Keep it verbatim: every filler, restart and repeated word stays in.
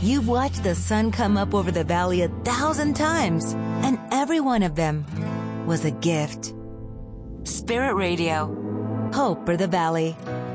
You've watched the sun come up over the valley a thousand times, and every one of them was a gift. Spirit Radio. Hope for the Valley.